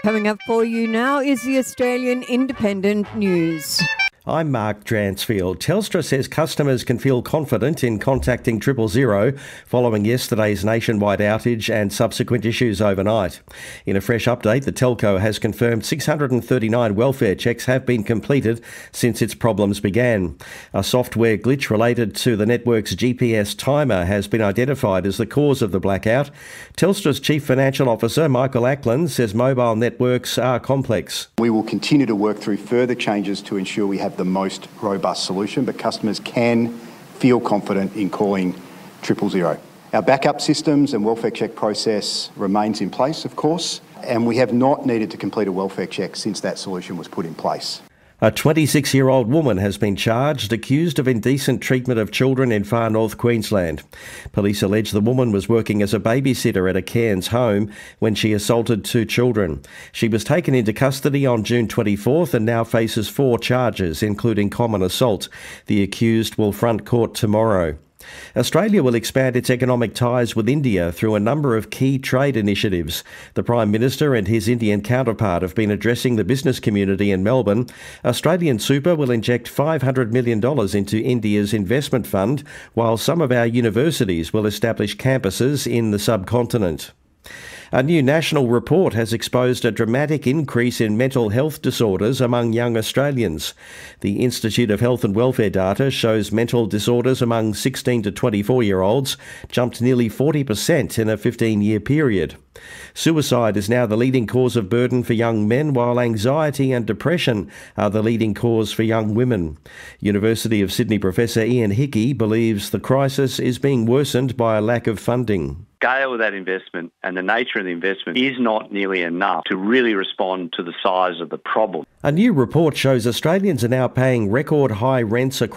Coming up for you now is the Australian Independent News. I'm Mark Dransfield. Telstra says customers can feel confident in contacting 000 following yesterday's nationwide outage and subsequent issues overnight. In a fresh update, the telco has confirmed 639 welfare checks have been completed since its problems began. A software glitch related to the network's GPS timer has been identified as the cause of the blackout. Telstra's Chief Financial Officer, Michael Ackland, says mobile networks are complex. We will continue to work through further changes to ensure we have the most robust solution, but customers can feel confident in calling 000. Our backup systems and welfare check process remains in place, of course, and we have not needed to complete a welfare check since that solution was put in place. A 26-year-old woman has been charged, accused of indecent treatment of children in far north Queensland. Police allege the woman was working as a babysitter at a Cairns home when she assaulted 2 children. She was taken into custody on June 24th and now faces 4 charges, including common assault. The accused will front court tomorrow. Australia will expand its economic ties with India through a number of key trade initiatives. The Prime Minister and his Indian counterpart have been addressing the business community in Melbourne. Australian Super will inject $500 million into India's investment fund, while some of our universities will establish campuses in the subcontinent. A new national report has exposed a dramatic increase in mental health disorders among young Australians. The Institute of Health and Welfare data shows mental disorders among 16 to 24-year-olds jumped nearly 40% in a 15-year period. Suicide is now the leading cause of burden for young men, while anxiety and depression are the leading cause for young women. University of Sydney Professor Ian Hickey believes the crisis is being worsened by a lack of funding. Scale of that investment and the nature of the investment is not nearly enough to really respond to the size of the problem. A new report shows Australians are now paying record high rents across